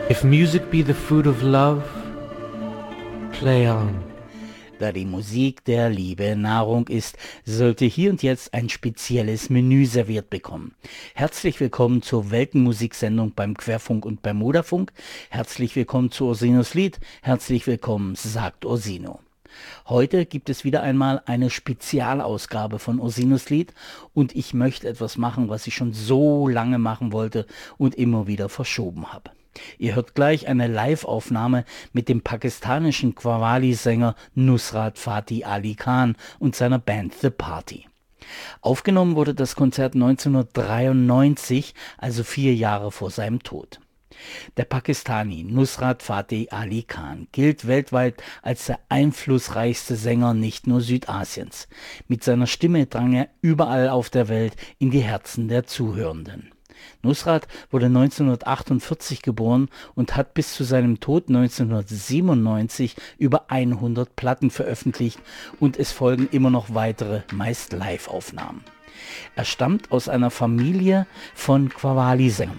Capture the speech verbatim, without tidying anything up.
If music be the food of love, play on. Da die Musik der Liebe Nahrung ist, sollte hier und jetzt ein spezielles Menü serviert bekommen. Herzlich willkommen zur Weltenmusiksendung beim Querfunk und beim Moderfunk. Herzlich willkommen zu Orsinos Lied. Herzlich willkommen, sagt Orsino. Heute gibt es wieder einmal eine Spezialausgabe von Orsinos Lied und ich möchte etwas machen, was ich schon so lange machen wollte und immer wieder verschoben habe. Ihr hört gleich eine Live-Aufnahme mit dem pakistanischen Qawwali-Sänger Nusrat Fateh Ali Khan und seiner Band The Party. Aufgenommen wurde das Konzert neunzehnhundertdreiundneunzig, also vier Jahre vor seinem Tod. Der Pakistani Nusrat Fateh Ali Khan gilt weltweit als der einflussreichste Sänger nicht nur Südasiens. Mit seiner Stimme drang er überall auf der Welt in die Herzen der Zuhörenden. Nusrat wurde neunzehnhundertachtundvierzig geboren und hat bis zu seinem Tod neunzehnhundertsiebenundneunzig über hundert Platten veröffentlicht und es folgen immer noch weitere, meist Live-Aufnahmen. Er stammt aus einer Familie von Qawwali-Sängern.